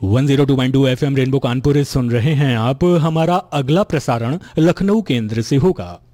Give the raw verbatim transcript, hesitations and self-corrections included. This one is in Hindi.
One zero two point two FM rainbow Kanpur सुन रहे हैं आप। हमारा अगला प्रसारण लखनऊ केंद्र से होगा।